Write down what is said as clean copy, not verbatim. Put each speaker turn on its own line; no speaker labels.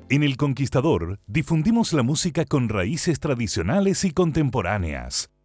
En El Conquistador difundimos la música con raíces tradicionales y contemporáneas.